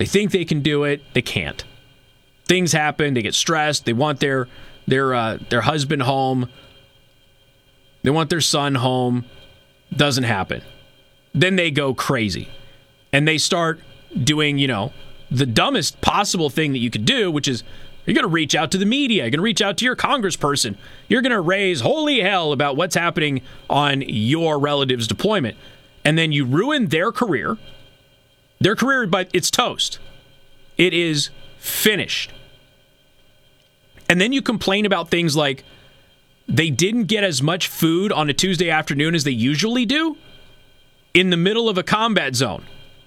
They think they can do it. They can't. Things happen. They get stressed. They want their husband home. They want their son home. Doesn't happen. Then they go crazy. And they start doing, the dumbest possible thing that you could do, which is you're going to reach out to the media. You're going to reach out to your congressperson. You're going to raise holy hell about what's happening on your relative's deployment. And then you ruin their career. Their career, but it's toast. It is finished. And then you complain about things like they didn't get as much food on a Tuesday afternoon as they usually do in the middle of a combat zone.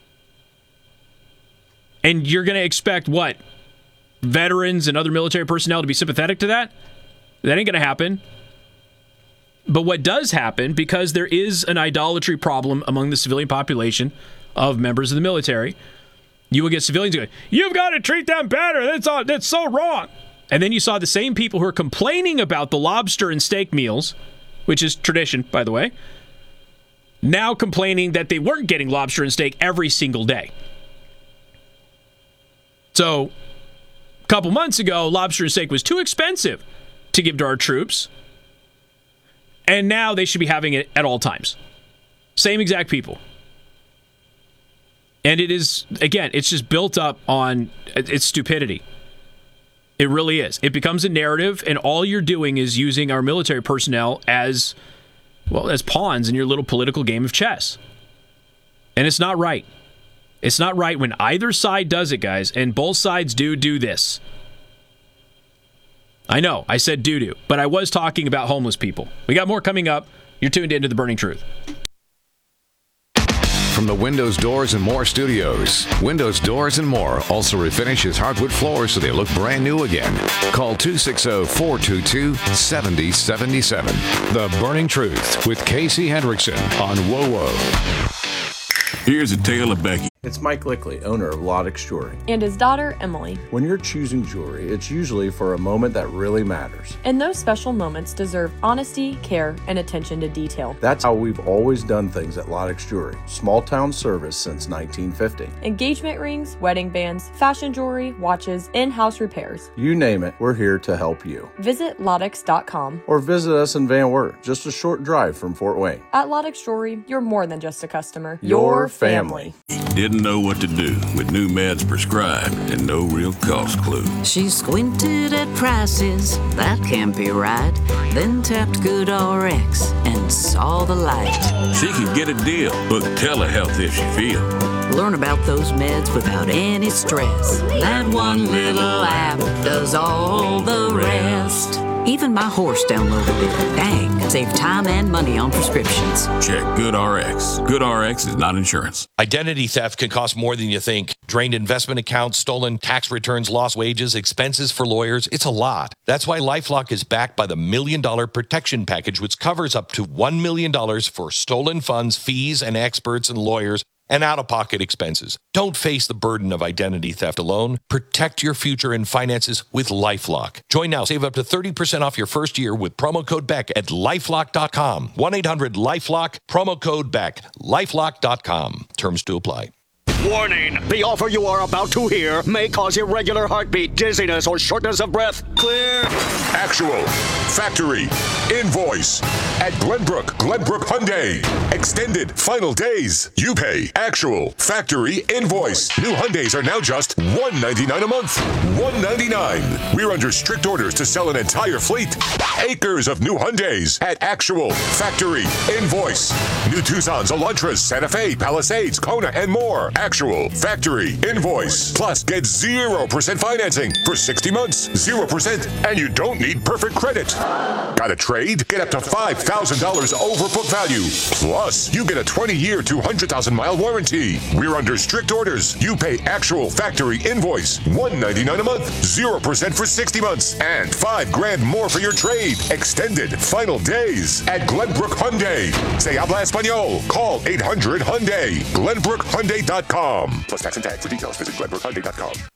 And you're going to expect what? Veterans and other military personnel to be sympathetic to that? That ain't going to happen. But what does happen, because there is an idolatry problem among the civilian population of members of the military, you will get civilians going, you've got to treat them better. That's so wrong. And then you saw the same people who are complaining about the lobster and steak meals, which is tradition, by the way, now complaining that they weren't getting lobster and steak every single day. So, a couple months ago, lobster and steak was too expensive to give to our troops. And now they should be having it at all times. Same exact people. And it is, again, it's just built up on its stupidity. It really is. It becomes a narrative, and all you're doing is using our military personnel as pawns in your little political game of chess. And it's not right. It's not right when either side does it, guys, and both sides do this. I know, I said do, but I was talking about homeless people. We got more coming up. You're tuned into The Burning Truth. From the Windows, Doors, and More studios, Windows, Doors, and More also refinishes hardwood floors so they look brand new again. Call 260-422-7077. The Burning Truth with Casey Hendrickson on WOWO. Here's a tale of Becky. It's Mike Lickley, owner of Lodex Jewelry. And his daughter, Emily. When you're choosing jewelry, it's usually for a moment that really matters. And those special moments deserve honesty, care, and attention to detail. That's how we've always done things at Lodex Jewelry. Small town service since 1950. Engagement rings, wedding bands, fashion jewelry, watches, in-house repairs. You name it, we're here to help you. Visit Lodex.com. Or visit us in Van Wert, just a short drive from Fort Wayne. At Lodex Jewelry, you're more than just a customer. Your family. Didn't know what to do with new meds prescribed and no real cost clue. She squinted at prices, that can't be right. Then tapped GoodRx and saw the light. She could get a deal, book telehealth if she feel. Learn about those meds without any stress. That one little app does all the rest. Even my horse downloaded it. Dang, save time and money on prescriptions. Check GoodRx. GoodRx is not insurance. Identity theft can cost more than you think. Drained investment accounts, stolen tax returns, lost wages, expenses for lawyers. It's a lot. That's why LifeLock is backed by the $1 Million Protection Package, which covers up to $1 million for stolen funds, fees, and experts and lawyers, and out-of-pocket expenses. Don't face the burden of identity theft alone. Protect your future and finances with LifeLock. Join now. Save up to 30% off your first year with promo code BECK at LifeLock.com. 1-800-LifeLock, promo code BECK, LifeLock.com. Terms to apply. Warning! The offer you are about to hear may cause irregular heartbeat, dizziness, or shortness of breath. Clear. Actual, factory, invoice. At Glenbrook Hyundai. Extended final days. You pay actual, factory, invoice. New Hyundais are now just $199 a month. $199. We're under strict orders to sell an entire fleet. Acres of new Hyundais at actual, factory, invoice. New Tucsons, Elantras, Santa Fe, Palisades, Kona, and more. Actual, factory, invoice. Plus, get 0% financing for 60 months. 0%, and you don't need perfect credit. Got a trade? Get up to $5,000 over book value. Plus, you get a 20-year, 200,000-mile warranty. We're under strict orders. You pay actual, factory, invoice. $199 a month. 0% for 60 months. And $5,000 more for your trade. Extended final days at Glenbrook Hyundai. Se habla español. Call 800-HYUNDAI. GlenbrookHyundai.com. Plus tax and tag. For details, visit GlenbrookHyundai.com.